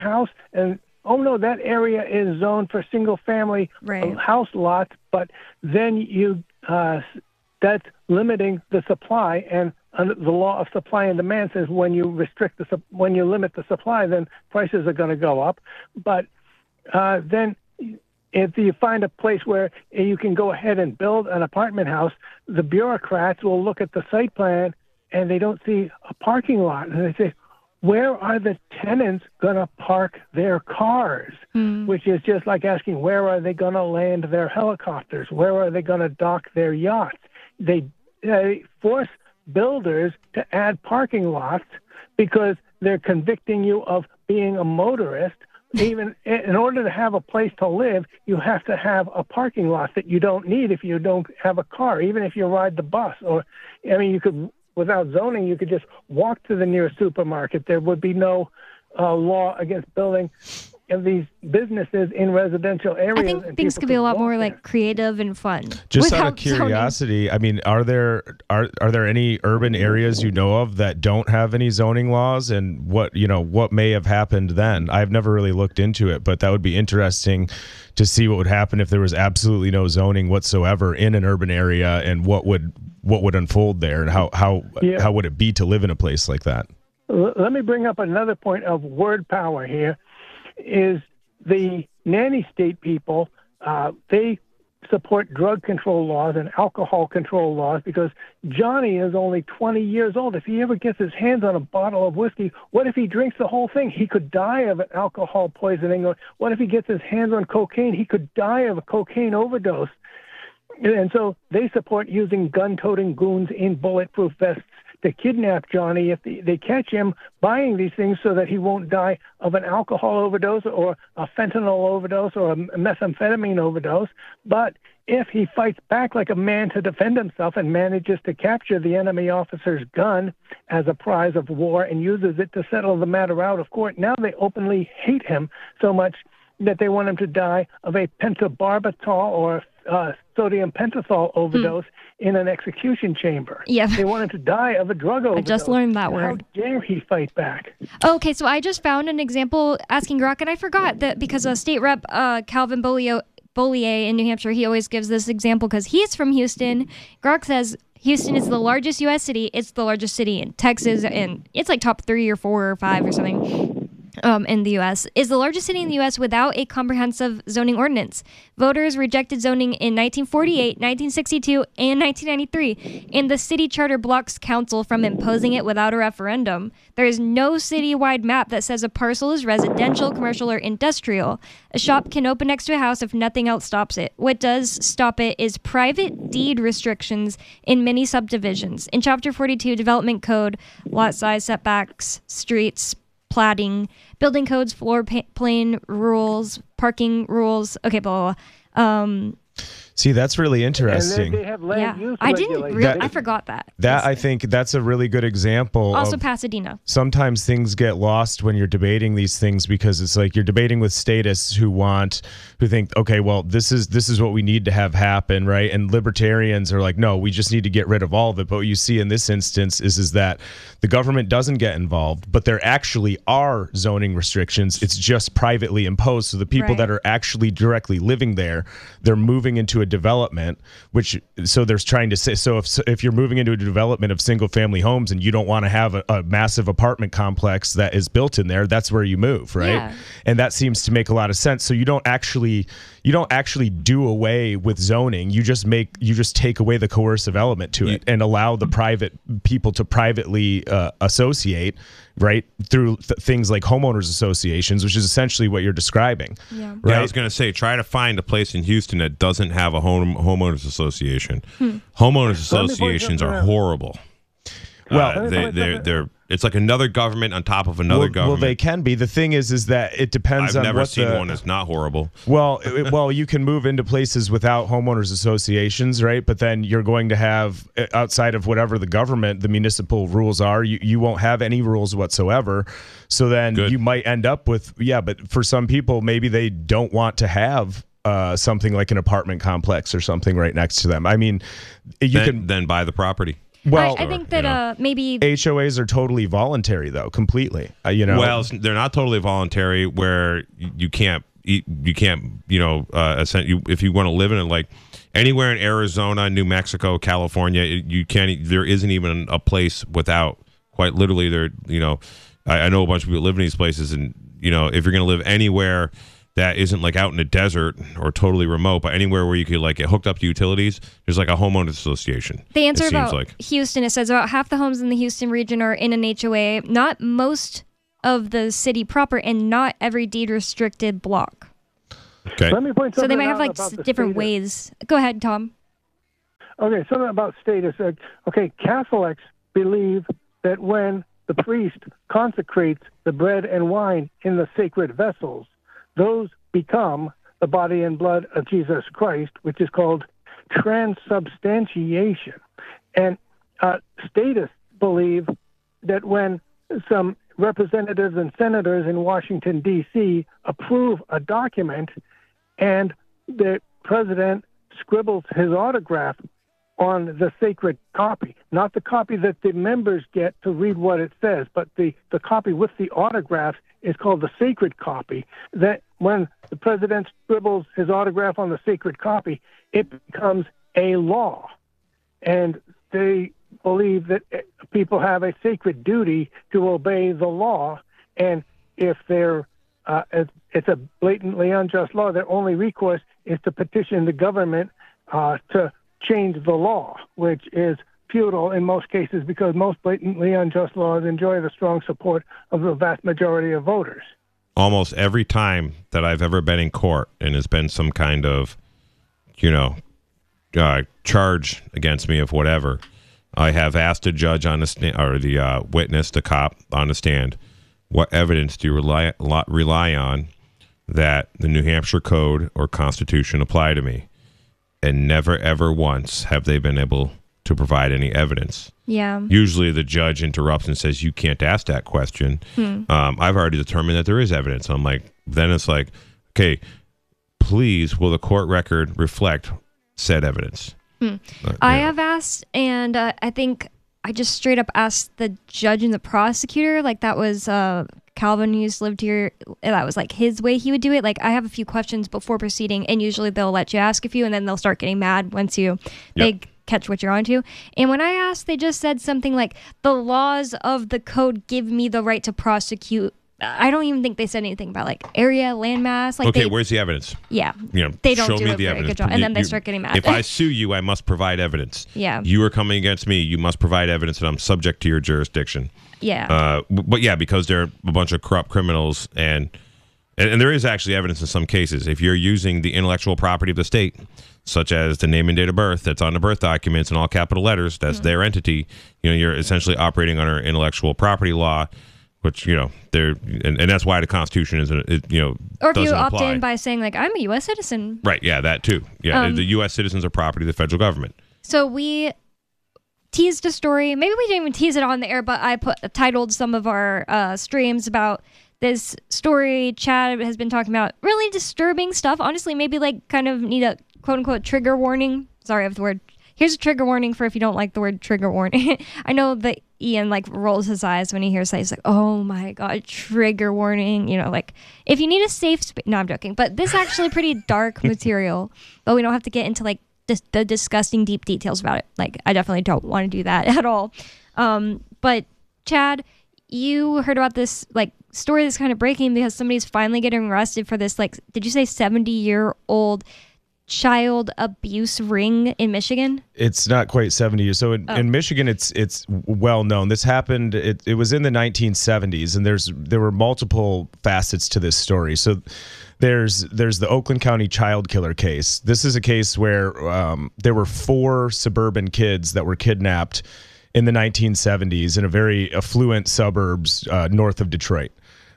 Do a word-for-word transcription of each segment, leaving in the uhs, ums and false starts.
house and, oh, no, that area is zoned for single-family right. house lots, but then you uh, that's limiting the supply, and under the law of supply and demand says when you restrict the when you limit the supply, then prices are going to go up. But uh, then if you find a place where you can go ahead and build an apartment house, the bureaucrats will look at the site plan and they don't see a parking lot, and they say, where are the tenants going to park their cars? Mm. Which is just like asking, where are they going to land their helicopters? Where are they going to dock their yachts? They, they force builders to add parking lots because they're convicting you of being a motorist. Even in order to have a place to live, you have to have a parking lot that you don't need if you don't have a car, even if you ride the bus. Or, I mean, you could, without zoning, you could just walk to the nearest supermarket. There would be no uh, law against building of these businesses in residential areas. I think things could be a lot more there. like creative and fun. Just out of curiosity, zoning. I mean, are there are are there any urban areas you know of that don't have any zoning laws, and what you know what may have happened then? I've never really looked into it, but that would be interesting to see what would happen if there was absolutely no zoning whatsoever in an urban area, and what would what would unfold there, and how how yeah. how would it be to live in a place like that? Let me bring up another point of word power here. Is the nanny state people, uh, they support drug control laws and alcohol control laws because Johnny is only twenty years old. If he ever gets his hands on a bottle of whiskey, what if he drinks the whole thing? He could die of an alcohol poisoning. Or what if he gets his hands on cocaine? He could die of a cocaine overdose. And so they support using gun-toting goons in bulletproof vests to kidnap Johnny if they, they catch him buying these things so that he won't die of an alcohol overdose or a fentanyl overdose or a methamphetamine overdose. But if he fights back like a man to defend himself and manages to capture the enemy officer's gun as a prize of war and uses it to settle the matter out of court, now they openly hate him so much that they want him to die of a pentobarbital or uh, sodium pentothal overdose hmm. in an execution chamber. Yeah. They want him to die of a drug overdose. I just learned that How word. How dare he fight back? Okay, so I just found an example asking Grok, and I forgot that because uh, State Rep uh, Calvin Bollier, Bollier in New Hampshire, he always gives this example because he's from Houston. Grok says Houston is the largest U S city. It's the largest city in Texas, and it's like top three or four or five or something. Um, in the U S is the largest city in the U S without a comprehensive zoning ordinance. Voters rejected zoning in nineteen forty-eight, nineteen sixty-two, and nineteen ninety-three, and the city charter blocks council from imposing it without a referendum. There is no citywide map that says a parcel is residential, commercial, or industrial. A shop can open next to a house if nothing else stops it. What does stop it is private deed restrictions in many subdivisions. In Chapter forty-two, Development Code, lot size, setbacks, streets, platting, building codes, floor pa- plan rules, parking rules. Okay, blah, blah, blah. Um, See, that's really interesting. And they have land yeah, use I didn't. Really, that, I forgot that. That I think that's a really good example. Also, of Pasadena. Sometimes things get lost when you're debating these things because it's like you're debating with statists who want, who think, okay, well, this is this is what we need to have happen, right? And libertarians are like, no, we just need to get rid of all of it. But what you see in this instance is is that the government doesn't get involved, but there actually are zoning restrictions. It's just privately imposed. So the people right. that are actually directly living there, they're moving into a development, which so there's trying to say, so if if you're moving into a development of single family homes and you don't want to have a, a massive apartment complex that is built in there, that's where you move, right? Yeah. And that seems to make a lot of sense. So you don't actually you don't actually do away with zoning. You just make you just take away the coercive element to it and allow the private people to privately uh, associate, right, through th- things like homeowners associations, which is essentially what you're describing. Yeah. Right? Yeah, I was going to say, try to find a place in Houston that doesn't have a home homeowners association. Hmm. Homeowners associations are horrible. Well, uh, they, they're they're it's like another government on top of another well, government. Well, they can be. The thing is, is that it depends I've on never what seen the, one that's not horrible. Well, it, well, you can move into places without homeowners associations, right? But then you're going to have, outside of whatever the government, the municipal rules are, you, you won't have any rules whatsoever. So then Good. you might end up with, yeah, but for some people, maybe they don't want to have uh, something like an apartment complex or something right next to them. I mean, you then, can then buy the property. Well, I, I think that you know. uh, maybe H O As are totally voluntary, though, completely. Uh, you know, Well, they're not totally voluntary where you can't, you you can't, you know, uh, you, if you want to live in it, like anywhere in Arizona, New Mexico, California, you can't, there isn't even a place without, quite literally, there, you know, I, I know a bunch of people live in these places, and, you know, if you're going to live anywhere that isn't like out in the desert or totally remote, but anywhere where you could like get hooked up to utilities, there's like a homeowners association. the answer it seems about like. Houston, it says about half the homes in the Houston region are in an H O A, not most of the city proper, and not every deed restricted block. Okay. Let me point So they something might have out like about s- the different status. ways. Go ahead, Tom. Okay, something about status. Uh, okay, Catholics believe that when the priest consecrates the bread and wine in the sacred vessels, those become the body and blood of Jesus Christ, which is called transubstantiation. And uh, statists believe that when some representatives and senators in Washington, D C approve a document and the president scribbles his autograph on the sacred copy, not the copy that the members get to read what it says, but the, the copy with the autograph is called the sacred copy, that when the president scribbles his autograph on the sacred copy, it becomes a law. And they believe that people have a sacred duty to obey the law, and if they're uh, it's a blatantly unjust law, their only recourse is to petition the government uh, to change the law, which is futile in most cases because most blatantly unjust laws enjoy the strong support of the vast majority of voters. Almost every time that I've ever been in court and there's been some kind of, you know, uh, charge against me of whatever, I have asked a judge on the stand, or the uh, witness, the cop on the stand, what evidence do you rely rely on that the New Hampshire Code or Constitution apply to me? And never, ever once have they been able to provide any evidence. Yeah. Usually the judge interrupts and says, you can't ask that question. Hmm. Um, I've already determined that there is evidence. I'm like, then it's like, okay, please, will the court record reflect said evidence? Hmm. Uh, I you know. have asked, and uh, I think I just straight up asked the judge and the prosecutor, like that was uh, Calvin, who used to live here, that was like his way he would do it. Like, I have a few questions before proceeding, and usually they'll let you ask a few, and then they'll start getting mad once you Yep. they catch what you're onto. And when I asked, they just said something like, the laws of the code give me the right to prosecute. I don't even think they said anything about like area, landmass. Like, okay, they, where's the evidence? yeah, You know, they don't show do me a the very evidence. good job, and You- then they you- start getting mad. If I sue you, I must provide evidence. Yeah. You are coming against me. You must provide evidence that I'm subject to your jurisdiction. yeah, Uh, b- but yeah, because they're a bunch of corrupt criminals, and, and and there is actually evidence in some cases. If you're using the intellectual property of the state, such as the name and date of birth that's on the birth documents in all capital letters, that's Mm-hmm. their entity. You know, you're essentially operating under intellectual property law, which you know they're and, and that's why the Constitution is it, you know or if you doesn't opt apply. in by saying like, I'm a U S citizen. Right, yeah, that too. Yeah, Um, the U S citizens are property of the federal government. So we teased a story. Maybe we didn't even tease it on the air, but I put titled some of our uh, streams about this story. Chad has been talking about really disturbing stuff. Honestly, maybe like kind of need a quote unquote trigger warning. Sorry, I have the word. Here's a trigger warning for if you don't like the word trigger warning. I know that Ian like rolls his eyes when he hears that. He's like, oh my God, trigger warning. You know, like if you need a safe space. No, I'm joking. But this actually pretty dark material, but we don't have to get into like dis- the disgusting deep details about it. Like I definitely don't want to do that at all. Um, but Chad, you heard about this like story that's kind of breaking because somebody's finally getting arrested for this, like, did you say seventy year old child abuse ring in Michigan? It's not quite seventy years. So in, Oh. in Michigan, it's it's well known. This happened. It, it was in the nineteen seventies, and there's there were multiple facets to this story. So there's there's the Oakland County child killer case. This is a case where um, there were four suburban kids that were kidnapped in the nineteen seventies in a very affluent suburbs uh, north of Detroit.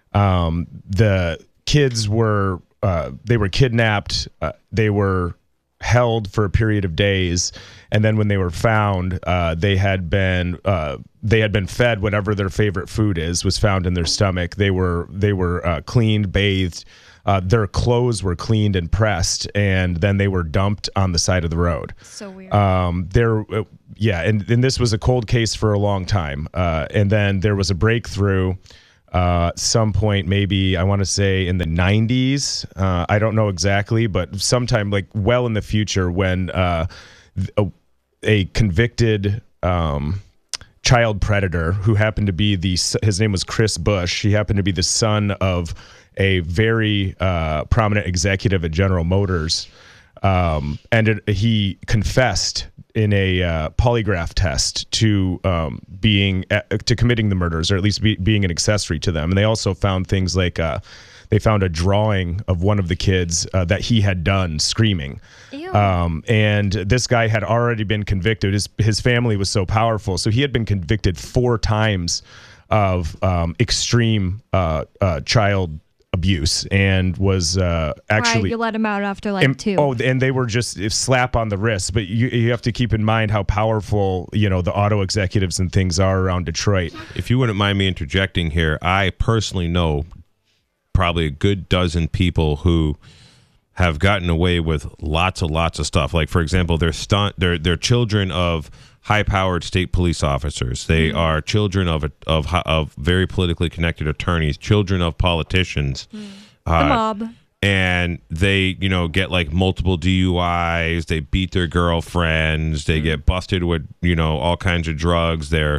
Um, the kids were uh, they were kidnapped. Uh, they were held for a period of days, and then when they were found, uh, they had been uh, they had been fed whatever their favorite food is was found in their stomach. They were they were uh, cleaned, bathed. Uh, their clothes were cleaned and pressed, and then they were dumped on the side of the road. So weird. Um, there, uh, yeah, and, and this was a cold case for a long time. Uh, and then there was a breakthrough. Uh, some point, maybe I want to say in the nineties. Uh, I don't know exactly, but sometime like well in the future, when uh, a, a convicted um, child predator who happened to be the his name was Chris Bush. He happened to be the son of a very uh, prominent executive at General Motors. Um, and it, he confessed in a uh, polygraph test to um, being uh, to committing the murders, or at least be, being an accessory to them. And they also found things like uh, they found a drawing of one of the kids uh, that he had done screaming. Um, and this guy had already been convicted. His his family was so powerful, so he had been convicted four times of um, extreme uh, uh, child abuse, and was uh, actually right, you let him out after like and, two. Oh, and they were just a slap on the wrist. But you you have to keep in mind how powerful, you know, the auto executives and things are around Detroit. If you wouldn't mind me interjecting here, I personally know probably a good dozen people who have gotten away with lots and lots of stuff. Like, for example, they're stunt they're they're children of high-powered state police officers. They mm. are children of of of very politically connected attorneys, children of politicians. Mm. Uh, the mob. And they, you know, get like multiple D U Is. They beat their girlfriends. They mm. get busted with, you know, all kinds of drugs. They're,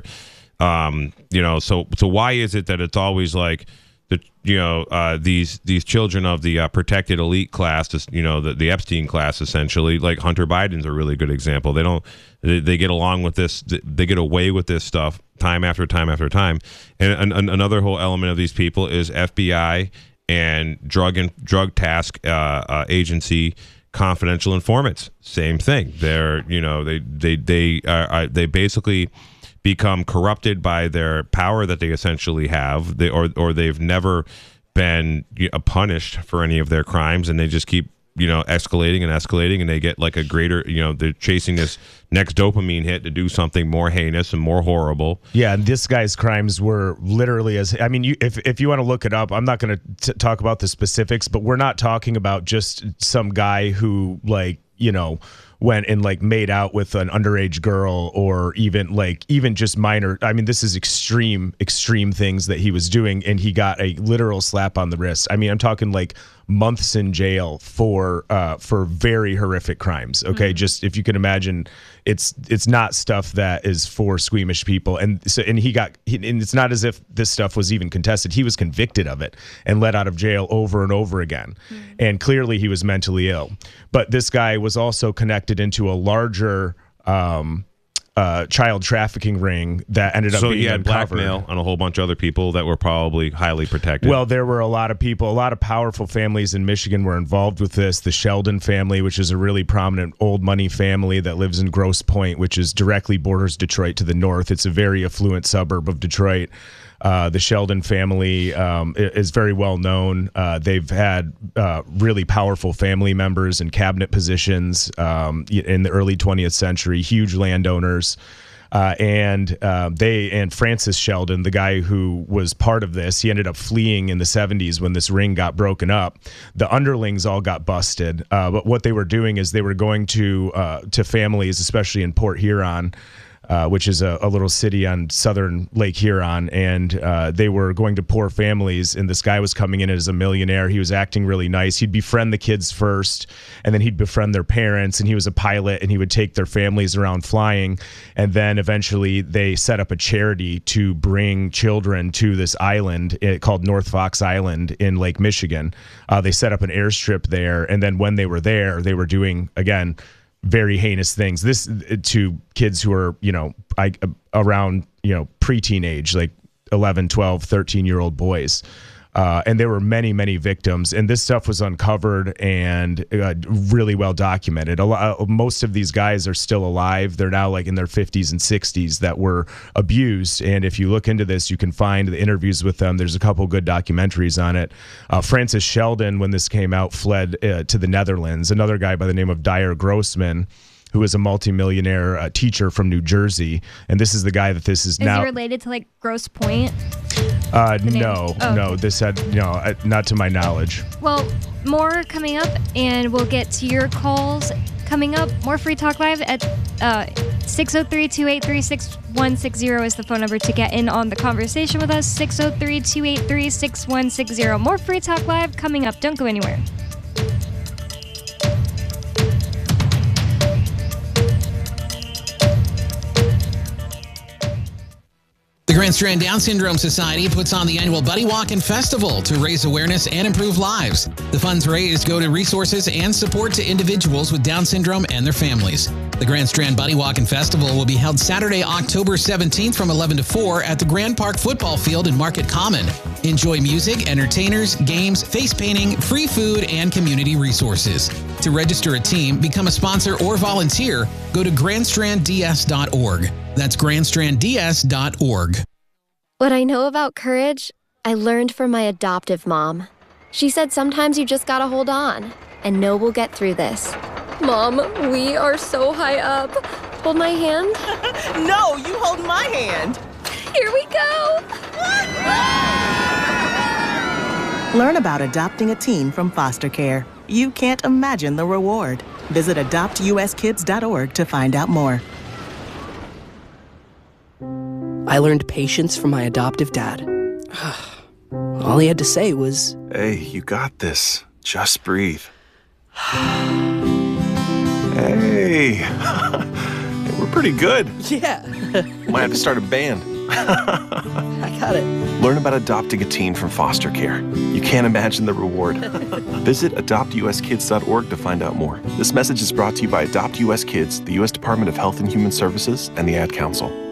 um, you know, so so why is it that it's always like the, you know, uh, these these children of the uh, protected elite class, this, you know, the, the Epstein class, essentially, like Hunter Biden's a really good example. They don't, they, they get along with this, they get away with this stuff time after time after time. And, and another whole element of these people is F B I and drug and drug task uh, uh, agency confidential informants. Same thing. They're, you know, they they they are, are they basically become corrupted by their power that they essentially have, they, or or they've never been, you know, punished for any of their crimes, and they just keep, you know, escalating and escalating, and they get like a greater, you know, they're chasing this next dopamine hit to do something more heinous and more horrible. Yeah, and this guy's crimes were literally as, I mean, you, if if you want to look it up, I'm not going to talk about the specifics, but we're not talking about just some guy who, like, you know, went and like made out with an underage girl, or even like even just minor. I mean, this is extreme, extreme things that he was doing, and he got a literal slap on the wrist. I mean, I'm talking like months in jail for uh, for very horrific crimes. Okay, mm-hmm. Just if you can imagine, it's it's not stuff that is for squeamish people. And so, and he got, he, and it's not as if this stuff was even contested. He was convicted of it and let out of jail over and over again. Mm-hmm. And clearly, he was mentally ill. But this guy was also connected into a larger um, uh, child trafficking ring that ended up so being he had uncovered. blackmail on a whole bunch of other people that were probably highly protected. Well, there were a lot of people, a lot of powerful families in Michigan were involved with this. The Sheldon family, which is a really prominent old money family that lives in Grosse Pointe, which is directly borders Detroit to the north. It's a very affluent suburb of Detroit. Uh, the Sheldon family um, is very well known. Uh, they've had uh, really powerful family members in cabinet positions um, in the early twentieth century, huge landowners. Uh, and uh, they and Francis Sheldon, the guy who was part of this, he ended up fleeing in the seventies when this ring got broken up. The underlings all got busted. Uh, but what they were doing is they were going to uh, to families, especially in Port Huron, Uh, which is a, a little city on southern Lake Huron, and uh, they were going to poor families, and this guy was coming in as a millionaire. He was acting really nice. He'd befriend the kids first, and then he'd befriend their parents, and he was a pilot, and he would take their families around flying, and then eventually they set up a charity to bring children to this island uh, called North Fox Island in Lake Michigan. Uh, they set up an airstrip there, and then when they were there, they were doing, again, very heinous things. This to kids who are, you know, I, around, you know, preteen age, like eleven, twelve, thirteen year old boys. Uh, and there were many, many victims, and this stuff was uncovered and uh, really well documented. A lot, most of these guys are still alive. They're now like in their fifties and sixties that were abused. And if you look into this, you can find the interviews with them. There's a couple good documentaries on it. Uh, Francis Sheldon, when this came out, fled uh, to the Netherlands. Another guy by the name of Dyer Grossman, who is a multimillionaire uh, teacher from New Jersey. And this is the guy that this is, Is now. he related to like Grosse Pointe? Uh, name? no, Oh. no. This had no, uh, not to my knowledge. Well, more coming up, and we'll get to your calls coming up. More Free Talk Live at uh, six oh three, two eight three, six one six zero is the phone number to get in on the conversation with us. six oh three, two eight three, six one six zero. More Free Talk Live coming up. Don't go anywhere. The Grand Strand Down Syndrome Society puts on the annual Buddy Walk and Festival to raise awareness and improve lives. The funds raised go to resources and support to individuals with Down syndrome and their families. The Grand Strand Buddy Walk and Festival will be held Saturday, October seventeenth from eleven to four at the Grand Park Football Field in Market Common. Enjoy music, entertainers, games, face painting, free food, and community resources. To register a team, become a sponsor, or volunteer, go to grand strand d s dot org. That's grand strand d s dot org. What I know about courage, I learned from my adoptive mom. She said sometimes you just gotta hold on and know we'll get through this. Mom, we are so high up. Hold my hand. No, you hold my hand. Here we go. Learn about adopting a teen from foster care. You can't imagine the reward. Visit adopt u s kids dot org to find out more. I learned patience from my adoptive dad. All he had to say was, "Hey, you got this. Just breathe." Hey, we're pretty good. yeah, Might have to start a band. I got it. Learn about adopting a teen from foster care. You can't imagine the reward. Visit adopt u s kids dot org to find out more. This message is brought to you by Adopt U S Kids, the U S Department of Health and Human Services, and the Ad Council.